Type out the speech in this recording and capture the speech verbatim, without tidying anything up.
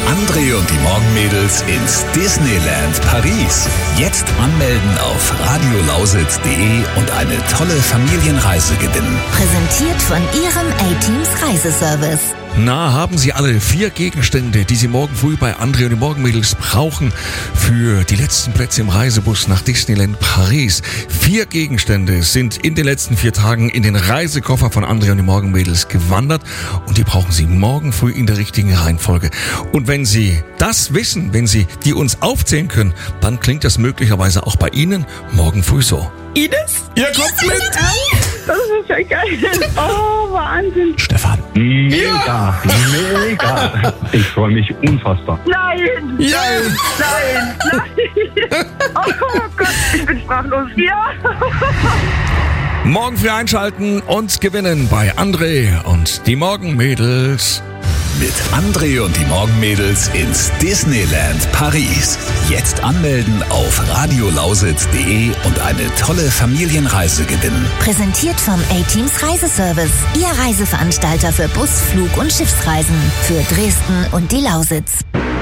André und die Morgenmädels ins Disneyland Paris. Jetzt anmelden auf radiolausitz punkt de und eine tolle Familienreise gewinnen. Präsentiert von Ihrem A-Teams Reiseservice. Na, haben Sie alle vier Gegenstände, die Sie morgen früh bei André und die Morgenmädels brauchen für die letzten Plätze im Reisebus nach Disneyland Paris? Vier Gegenstände sind in den letzten vier Tagen in den Reisekoffer von André und die Morgenmädels gewandert und die brauchen Sie morgen früh in der richtigen Reihenfolge. Und wenn Sie das wissen, wenn Sie die uns aufzählen können, dann klingt das möglicherweise auch bei Ihnen morgen früh so. Ines? Ihr kommt mit! Das ist ja geil. Oh, Wahnsinn. Stefan. Mega, mega. Ich freue mich unfassbar. Nein! Ja! Nein! Nein! Oh Gott, ich bin sprachlos. Ja! Morgen früh einschalten und gewinnen bei André und die Morgenmädels. Mit André und die Morgenmädels ins Disneyland Paris. Jetzt anmelden auf radiolausitz punkt de und eine tolle Familienreise gewinnen. Präsentiert vom A-Teams Reiseservice. Ihr Reiseveranstalter für Bus-, Flug- und Schiffsreisen. Für Dresden und die Lausitz.